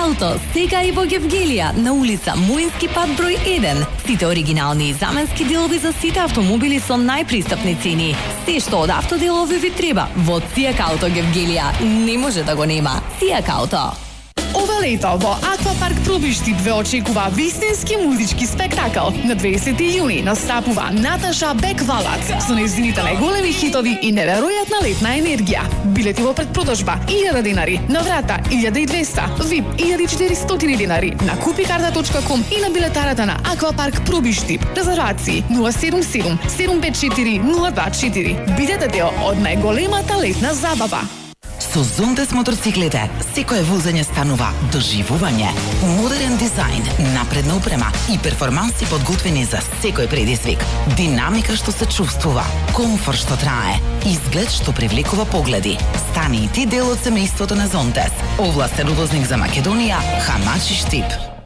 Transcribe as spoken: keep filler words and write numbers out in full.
Auto, сега и во Гевгелија, на улица Муински пат број еден. Сите оригинални и заменски делови за сите автомобили со најпристапни цени. Се што од автоделови ви треба во Цијак Ауто Гевгелија не може да го нема. Цијак Ауто. Ова лето во Аквапарк Пробиштип ве очекува вистински музички спектакл. На дваесети јуни настапува Наташа Беквалат со нејзините најголеми хитови и неверојатна летна енергија. Билети во предпродажба илјада денари, на врата илјада и двеста, вип илјада и четиристотини денари на купикарта точка ком и на билетарата на Аквапарк Пробиштип. Резервации нула седум седум седум пет четири нула два четири. Бидете дел од најголемата летна забава. Со Зонтес мотоциклите, секое возење станува доживување. Модерен дизајн, напредна опрема и перформанси подготвени за секој предизвик. Динамика што се чувствува, комфорт што трае, изглед што привлекува погледи. Стани и ти дел од семејството на Зонтес. Овластен увозник за Македонија, Хамачи Штип.